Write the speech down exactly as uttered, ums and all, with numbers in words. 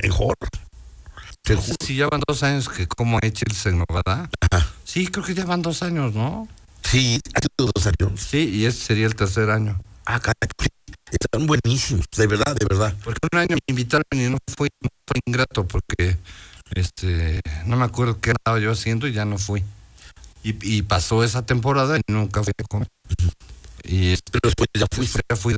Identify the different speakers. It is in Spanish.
Speaker 1: mejor. Te juro.
Speaker 2: Sí, ya van dos años que como Echilsen, ¿no, verdad?
Speaker 1: Ajá.
Speaker 2: Sí, creo que ya van dos años, ¿no?
Speaker 1: Sí, hace dos años.
Speaker 2: Sí, y este sería el tercer año.
Speaker 1: Ah, caray, están buenísimos, de verdad, de verdad.
Speaker 2: Porque un año me invitaron y no fui, no fue ingrato porque este no me acuerdo qué estaba yo haciendo y ya no fui. Y, y pasó esa temporada y nunca fui a comer. Y este,
Speaker 1: Pero después ya fuiste.
Speaker 2: ya fui